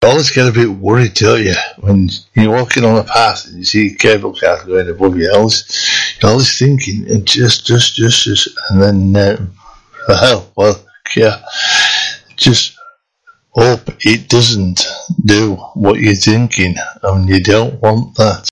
always get a bit worried, don't you, when you're walking on a path and you see cable cars going above your house. You're always thinking, and just, and then, yeah, just hope it doesn't do what you're thinking, and you don't want that.